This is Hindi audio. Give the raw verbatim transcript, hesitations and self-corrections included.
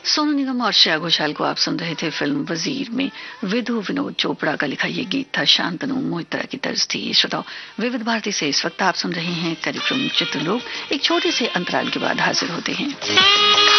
सोनू निगम और श्रेया घोषाल को आप सुन रहे थे फिल्म वजीर में। विधु विनोद चोपड़ा का लिखा ये गीत था। शांतनु मोहित्रा की तर्ज थी। श्रोताओ, विविध भारती से इस वक्त आप सुन रहे हैं कार्यक्रम चित्रलोक। एक छोटे से अंतराल के बाद हाजिर होते हैं।